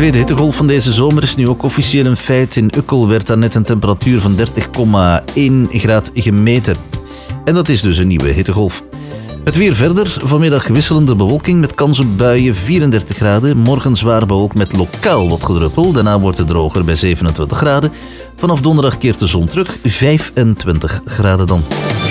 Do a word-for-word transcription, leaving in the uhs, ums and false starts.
tweede hittegolf van deze zomer is nu ook officieel een feit. In Ukkel werd daarnet een temperatuur van dertig komma één graad gemeten. En dat is dus een nieuwe hittegolf. Het weer verder. Vanmiddag wisselende bewolking met kans op buien, vierendertig graden. Morgen zwaar bewolkt met lokaal wat gedruppel. Daarna wordt het droger bij zevenentwintig graden. Vanaf donderdag keert de zon terug, vijfentwintig graden dan.